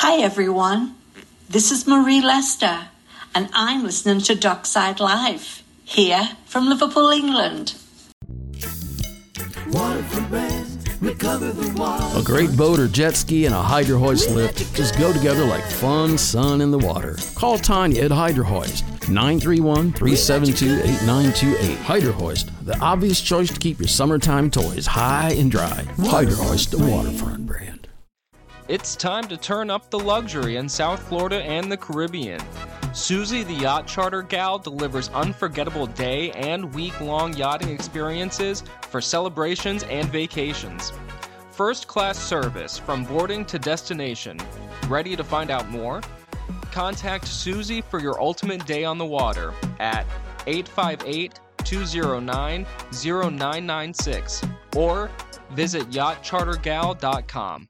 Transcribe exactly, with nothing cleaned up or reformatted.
Hi everyone, this is Marie Lester, and I'm listening to Dockside Live, here from Liverpool, England. Waterfront Brands, recover the water. A great boat or jet ski and a Hydro Hoist lift just go together like fun sun in the water. Call Tanya at Hydro Hoist, nine three one, three seven two, eight nine two eight. Hydro Hoist, the obvious choice to keep your summertime toys high and dry. Hydro Hoist, the waterfront brand. It's time to turn up the luxury in South Florida and the Caribbean. Susie the Yacht Charter Gal delivers unforgettable day and week-long yachting experiences for celebrations and vacations. First-class service from boarding to destination. Ready to find out more? Contact Susie for your ultimate day on the water at eight five eight, two zero nine, zero nine nine six or visit yacht charter gal dot com.